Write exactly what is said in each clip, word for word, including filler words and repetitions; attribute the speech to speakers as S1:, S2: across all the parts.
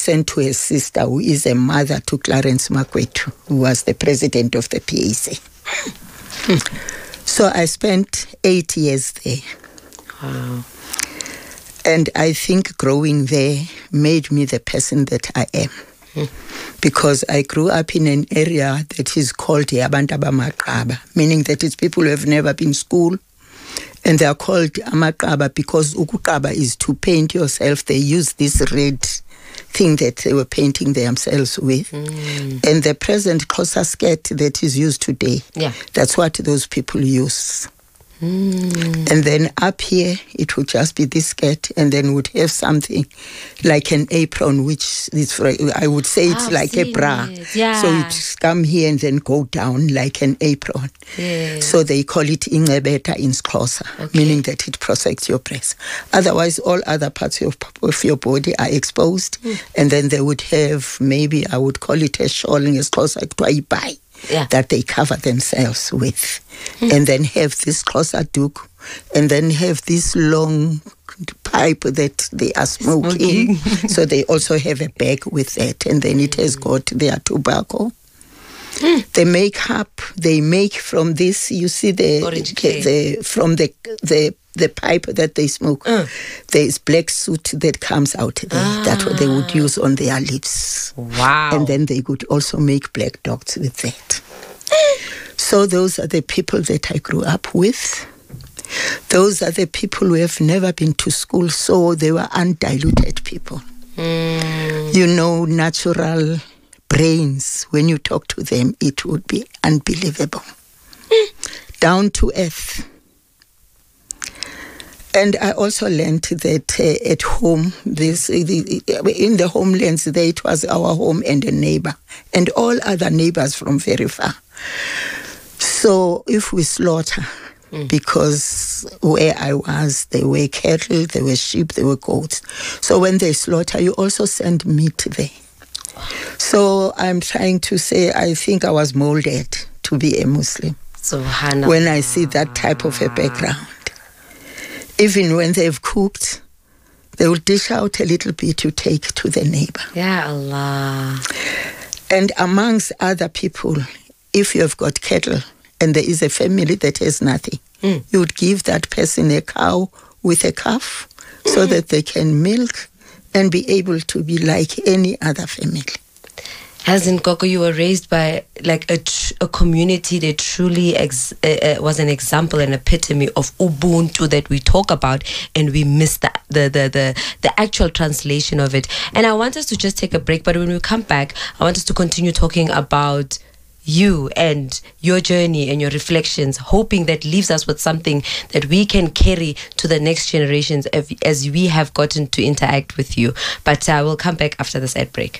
S1: sent to her sister, who is a mother to Clarence Makwetu, who was the president of the P A C. So I spent eight years there.
S2: Wow.
S1: And I think growing there made me the person that I am. Mm. Because I grew up in an area that is called Abantu Abamaqaba, meaning that it's people who have never been to school. And they are called Amaqaba because ukuqaba is to paint yourself. They use this red thing that they were painting themselves with. Mm. And the present Xhosa skirt that is used today,
S2: yeah.
S1: that's what those people use.
S2: Mm.
S1: And then up here, it would just be this skirt, and then would have something like an apron, which is, for, I would say it's
S2: I've
S1: like a bra.
S2: It. Yeah.
S1: So it come here and then go down like an apron.
S2: Yeah.
S1: So they call it ingcebeta in Xhosa, okay. Meaning that it protects your breast. Otherwise, all other parts of, of your body are exposed. Mm. And then they would have, maybe I would call it a shawl in Xhosa,
S2: yeah.
S1: that they cover themselves with. Mm. And then have this Xhosa duk, and then have this long pipe that they are smoking. smoking. So they also have a bag with that, and then it has got their tobacco. Mm. The makeup they make from this, you see the, the, the from the the the pipe that they smoke. Mm. There's black soot that comes out there. Ah. That's what they would use on their lips.
S2: Wow!
S1: And then they could also make black dogs with that. So those are the people that I grew up with. Those are the people who have never been to school, so they were undiluted people.
S2: Mm.
S1: You know, natural brains. When you talk to them, it would be unbelievable. Mm. Down to earth. And I also learned that uh, at home, this the, in the homelands, there it was our home and a neighbor, and all other neighbors from very far. So if we slaughter, mm. because where I was, there were cattle, there were sheep, there were goats. So when they slaughter, you also send meat there. So I'm trying to say, I think I was molded to be a Muslim.
S2: Subhanallah.
S1: When I see that type of a background. Even when they've cooked, they will dish out a little bit to take to the neighbor.
S2: Ya Allah.
S1: And amongst other people, if you have got cattle and there is a family that has nothing, mm. you would give that person a cow with a calf mm. so that they can milk and be able to be like any other family.
S2: As in, Gogo, you were raised by like a, tr- a community that truly ex- uh, uh, was an example and epitome of Ubuntu that we talk about, and we miss the, the, the, the, the actual translation of it. And I want us to just take a break, but when we come back, I want us to continue talking about you and your journey and your reflections, hoping that leaves us with something that we can carry to the next generations as, as we have gotten to interact with you. But uh, we'll come back after this ad break.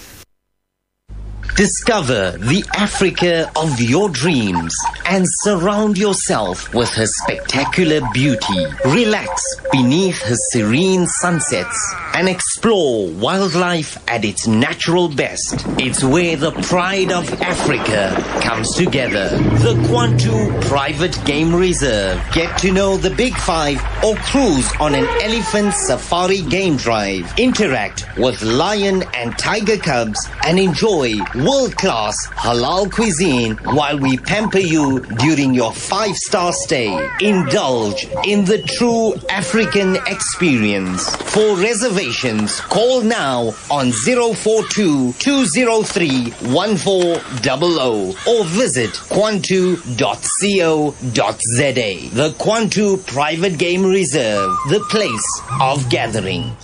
S3: Discover the Africa of your dreams and surround yourself with her spectacular beauty. Relax beneath her serene sunsets and explore wildlife at its natural best. It's where the pride of Africa comes together. The Kwantu Private Game Reserve. Get to know the Big Five or cruise on an elephant safari game drive. Interact with lion and tiger cubs and enjoy world-class halal cuisine while we pamper you during your five-star stay. Indulge in the true African experience. For reservations, call now on zero four two, two zero three, one four zero zero or visit kwantu dot co dot za. The Kwantu Private Game Reserve, the place of gathering.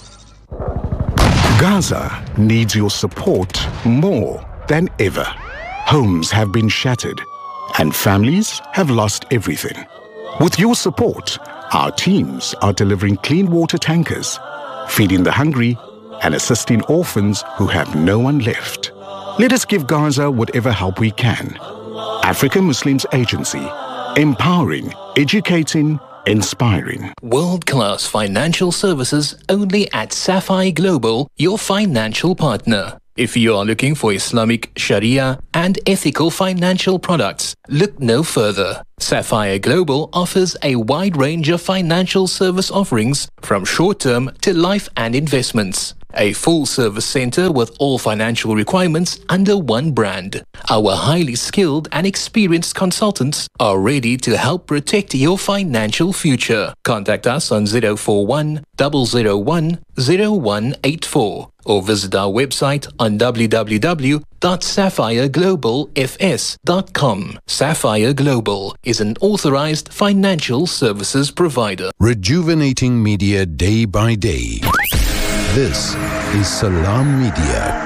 S4: Gaza needs your support more than ever. Homes have been shattered and families have lost everything. With your support, our teams are delivering clean water tankers, feeding the hungry and assisting orphans who have no one left. Let us give Gaza whatever help we can. African Muslims Agency, empowering, educating, inspiring.
S5: World-class financial services only at Sapphire Global, your financial partner. If you are looking for Islamic, Sharia and ethical financial products, look no further. Sapphire Global offers a wide range of financial service offerings from short-term to life and investments. a full-service center with all financial requirements under one brand. Our highly skilled and experienced consultants are ready to help protect your financial future. Contact us on zero four one, zero zero one, zero one eight four or visit our website on w w w dot sapphire global f s dot com. Sapphire Global is an authorized financial services provider.
S6: Rejuvenating media day by day. This is Salam Media.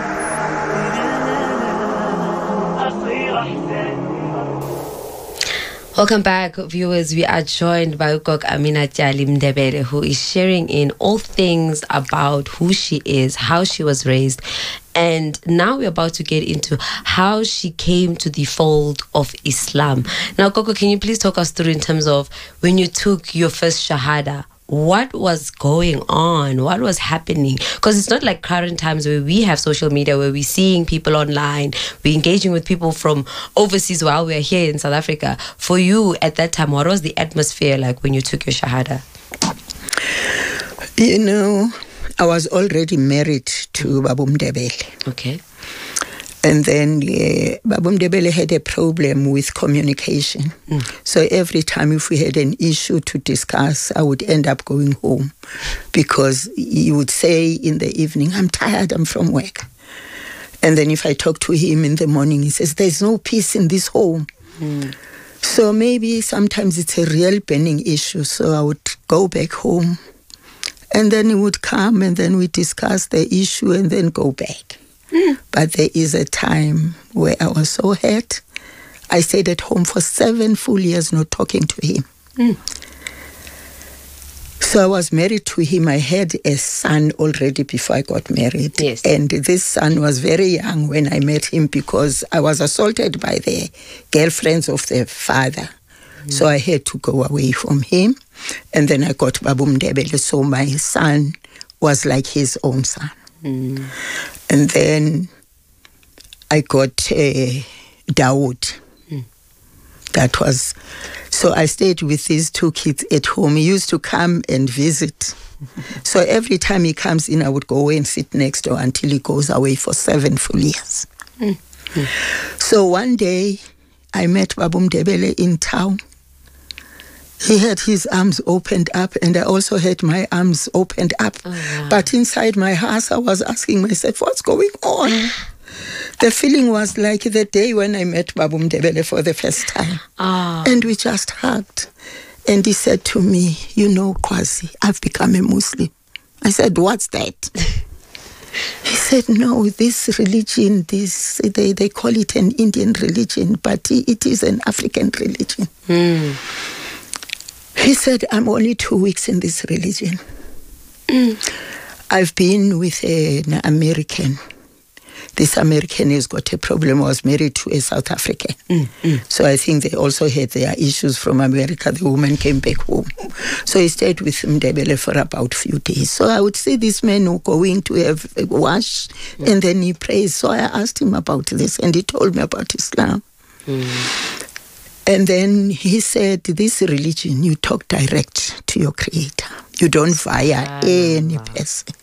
S2: Welcome back, viewers. We are joined by Ukok Amina Tjali Mndebele, who is sharing in all things about who she is, how she was raised, and now we're about to get into how she came to the fold of Islam. Now, Koko, can you please talk us through in terms of when you took your first Shahada? What was going on? What was happening? Because it's not like current times where we have social media, where we're seeing people online, we're engaging with people from overseas while we're here in South Africa. For you at that time, what was the atmosphere like when you took your Shahada?
S1: You know, I was already married to Babu Mndebele.
S2: Okay.
S1: And then uh, Babu Mndebele had a problem with communication. Mm. So every time if we had an issue to discuss, I would end up going home because he would say in the evening, I'm tired, I'm from work. And then if I talk to him in the morning, he says, there's no peace in this home. Mm. So maybe sometimes it's a real burning issue. So I would go back home and then he would come and then we discuss the issue and then go back. Mm. But there is a time where I was so hurt. I stayed at home for seven full years not talking to him. Mm. So I was married to him. I had a son already before I got married.
S2: Yes.
S1: And this son was very young when I met him because I was assaulted by the girlfriends of the father. Mm. So I had to go away from him. And then I got Babu Mndebele. So my son was like his own son. Mm. And then I got uh, Dawood. Mm. That was, so I stayed with these two kids at home. He used to come and visit. So every time he comes in, I would go and sit next door until he goes away for seven full years. Mm. Mm. So one day, I met Babu Mndebele in town. He had his arms opened up and I also had my arms opened up. Oh, wow. But inside my house, I was asking myself, what's going on? The feeling was like the day when I met Babu Mndebele for the first time. Oh. And we just hugged. And he said to me, you know, Kwazi, I've become a Muslim. I said, what's that? He said, no, this religion, this they, they call it an Indian religion, but it is an African religion. Mm. He said, I'm only two weeks in this religion. Mm. I've been with an American. This American has got a problem. I was married to a South African. Mm. Mm. So I think they also had their issues from America. The woman came back home. So he stayed with Mndebele for about a few days. So I would see this man who going to have a wash mm. and then he prays. So I asked him about this and he told me about Islam. Mm. And then he said, this religion, you talk direct to your Creator. You don't via ah, any wow. person.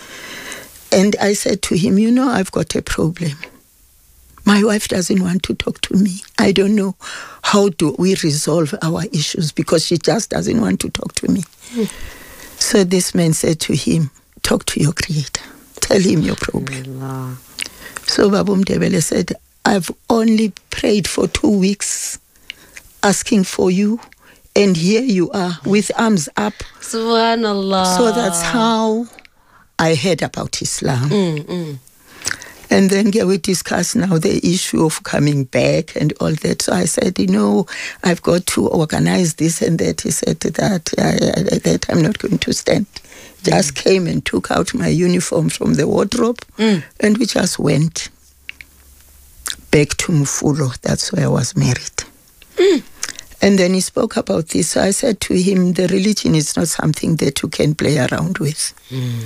S1: And I said to him, you know, I've got a problem. My wife doesn't want to talk to me. I don't know how do we resolve our issues because she just doesn't want to talk to me. Mm. So this man said to him, talk to your Creator. Tell him your problem. Allah. So Babu Mndebele said, I've only prayed for two weeks. Asking for you, and here you are with arms up.
S2: Subhanallah.
S1: So that's how I heard about Islam. Mm, mm. And then yeah, we discussed now the issue of coming back and all that. So I said, you know, I've got to organize this and that. He said that, uh, that I'm not going to stand. Just mm. came and took out my uniform from the wardrobe, mm. and we just went back to Mfulo. That's where I was married. Mm. And then he spoke about this. So I said to him, the religion is not something that you can play around with. Mm.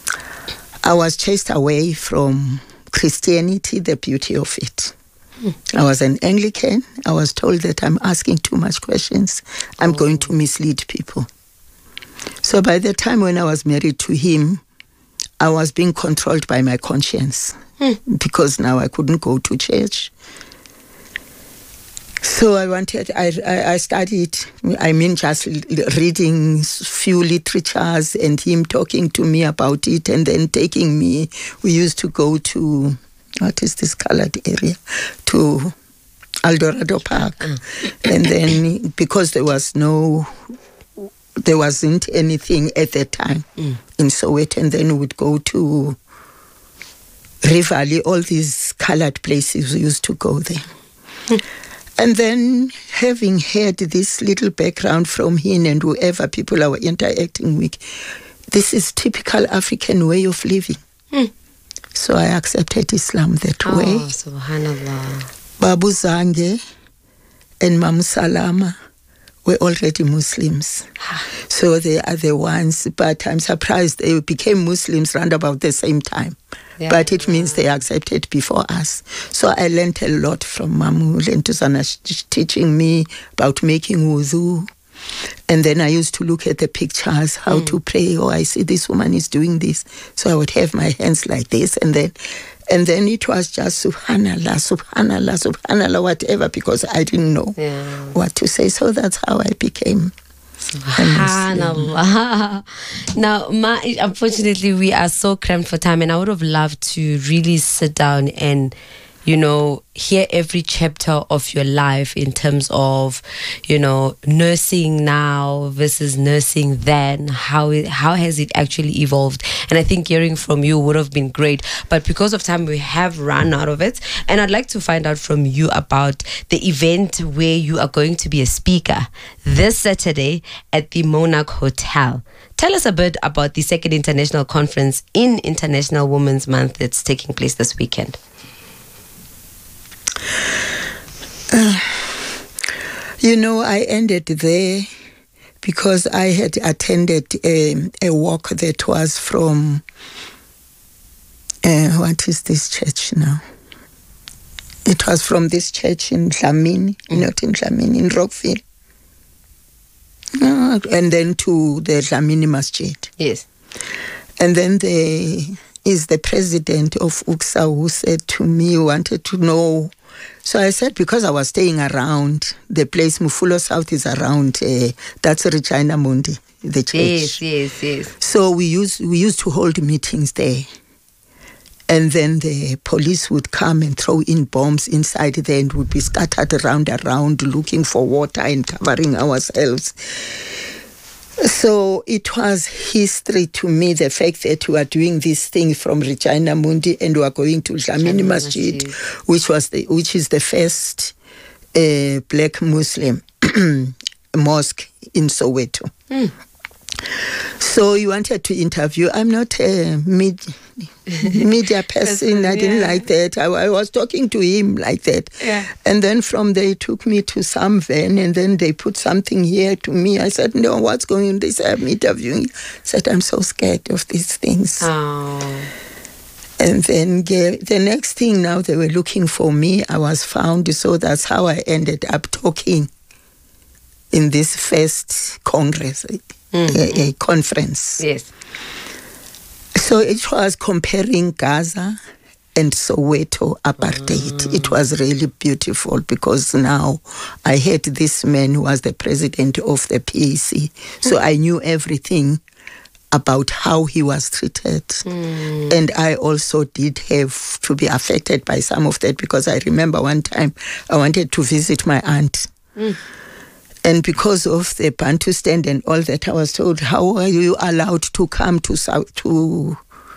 S1: I was chased away from Christianity, the beauty of it. Mm. I was an Anglican. I was told that I'm asking too much questions. I'm oh. going to mislead people. So by the time when I was married to him, I was being controlled by my conscience mm. because now I couldn't go to church. So I wanted, I, I, I studied, I mean, just reading few literatures and him talking to me about it and then taking me. We used to go to, what is this colored area? To Eldorado Park. Mm. And then because there was no, there wasn't anything at that time mm. in Soweto, and then we would go to Rivali, all these colored places, we used to go there. Mm. And then having heard this little background from him and whoever people I were interacting with, this is typical African way of living. Mm. So I accepted Islam that
S2: oh,
S1: way.
S2: Subhanallah.
S1: Babu Zange and Mam Salama were already Muslims. So they are the ones, but I'm surprised they became Muslims around about the same time. Yeah, but it yeah. means they accepted before us. So I learned a lot from Mamu Lentuzana teaching me about making wudu. And then I used to look at the pictures, how mm. to pray. Oh, I see this woman is doing this. So I would have my hands like this. And then and then it was just subhanallah, subhanallah, subhanallah, whatever, because I didn't know yeah. what to say. So that's how I became
S2: Subhanallah. Now, Ma, unfortunately, we are so cramped for time, and I would have loved to really sit down and, you know, hear every chapter of your life in terms of, you know, nursing now versus nursing then. How it, how has it actually evolved? And I think hearing from you would have been great. But because of time, we have run out of it. And I'd like to find out from you about the event where you are going to be a speaker this Saturday at the Monarch Hotel. Tell us a bit about the second international conference in International Women's Month that's taking place this weekend.
S1: Uh, you know, I ended there because I had attended a, a walk that was from, uh, what is this church now? It was from this church in Dlamini, mm. not in Dlamini, in Rockville. Uh, and then to the Dlamini Masjid.
S2: Yes.
S1: And then there is the president of U C S A who said to me, wanted to know. So I said, because I was staying around the place, Mufulo South is around, uh, that's Regina Mundi, the church.
S2: Yes, yes, yes.
S1: So we used, we used to hold meetings there. And then the police would come and throw in bombs inside there and would be scattered around, around, looking for water and covering ourselves. So it was history to me, the fact that we are doing this thing from Regina Mundi and we are going to Dlamini Masjid, which was the, which is the first uh, black Muslim mosque in Soweto. Mm. So you wanted to interview. I'm not a med- media person. I didn't yeah. like that. I, I was talking to him like that. Yeah. And then from there, he took me to some van and then they put something here to me. I said, no, what's going on? They said, I'm interviewing. I said, I'm so scared of these things.
S2: Oh.
S1: And then the next thing now, they were looking for me. I was found. So that's how I ended up talking in this first Congress. Mm-hmm. A, a conference.
S2: Yes.
S1: So it was comparing Gaza and Soweto apartheid. Mm. It was really beautiful because now I had this man who was the president of the P A C. So mm. I knew everything about how he was treated. Mm. And I also did have to be affected by some of that because I remember one time I wanted to visit my aunt. Mm. And because of the Bantu stand and all that, I was told, how are you allowed to come to South, to,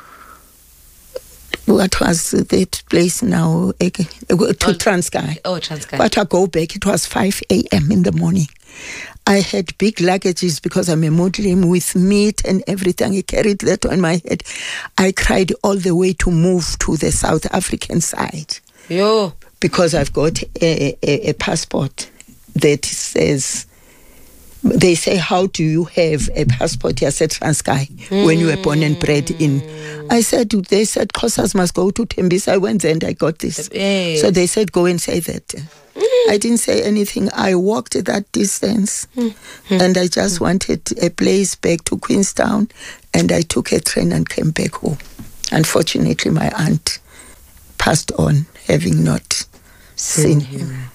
S1: what was that place now? To Transkei.
S2: Oh, Transkei.
S1: But I go back, it was five a.m. in the morning. I had big luggages because I'm a Muslim with meat and everything. I carried that on my head. I cried all the way to move to the South African side.
S2: Yo.
S1: Because I've got a, a, a passport that says, they say, how do you have a passport? I said, Transkei, mm. when you were born and bred in. I said, they said, Xhosas must go to Tembisa. I went there and I got this. Yes. So they said, go and say that. Mm. I didn't say anything. I walked that distance mm. and I just mm. wanted a place back to Queenstown And I took a train and came back home. Unfortunately, my aunt passed on, having not seen him.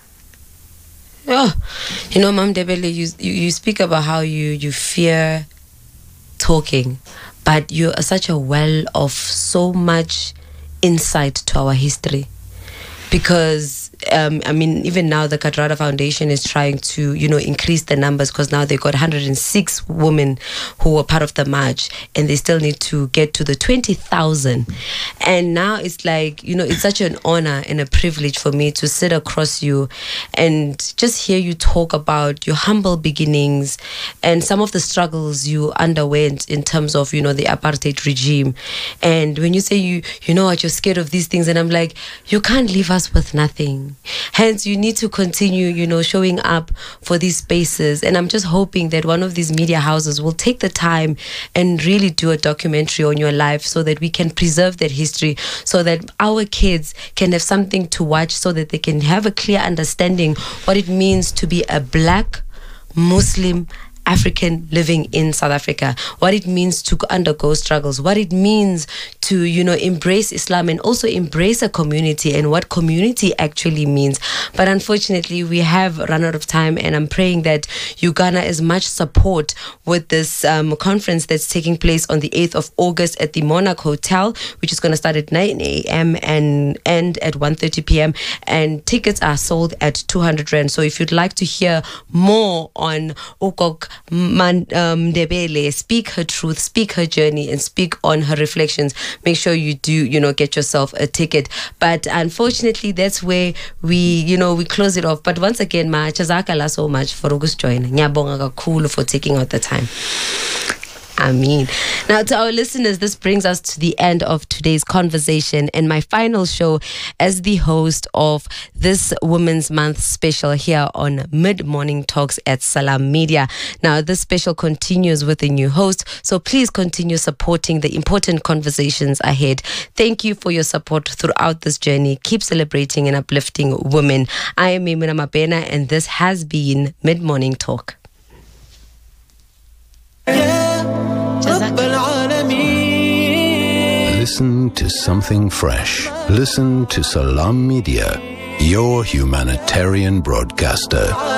S2: Oh, you know, Mam Debele, you, you you speak about how you you fear talking, but you are such a well of so much insight to our history. Because um, I mean, even now the Kadrada Foundation is trying to, you know, increase the numbers, because now they got one hundred six women who were part of the march, and they still need to get to the twenty thousand. And now it's like, you know, it's such an honor and a privilege for me to sit across you and just hear you talk about your humble beginnings and some of the struggles you underwent in terms of, you know, the apartheid regime. And when you say you, you know what, you're scared of these things, and I'm like, you can't leave us with nothing. Hence, you need to continue, you know, showing up for these spaces. And I'm just hoping that one of these media houses will take the time and really do a documentary on your life, so that we can preserve that history, so that our kids can have something to watch, so that they can have a clear understanding what it means to be a Black Muslim African living in South Africa, what it means to undergo struggles, what it means to, you know, embrace Islam and also embrace a community, and what community actually means. But unfortunately, we have run out of time, and I'm praying that you garner as much support with this um, conference that's taking place on the eighth of August at the Monarch Hotel, which is going to start at nine a.m. and end at one thirty p.m. And tickets are sold at two hundred rand. So if you'd like to hear more on Ukok Man, um, Debele, speak her truth, speak her journey, and speak on her reflections, make sure you do, you know, get yourself a ticket. But unfortunately, that's where we, you know, we close it off. But once again, ma, chazakala so much for August join. Nyabonga cool for taking out the time. I mean, now to our listeners, this brings us to the end of today's conversation and my final show as the host of this Women's Month special here on Mid Morning Talks at Salam Media. Now, this special continues with a new host, so please continue supporting the important conversations ahead. Thank you for your support throughout this journey. Keep celebrating and uplifting women. I am Maimuna Mabena, and this has been Mid Morning Talk.
S6: Listen to something fresh. Listen to Salam Media, your humanitarian broadcaster.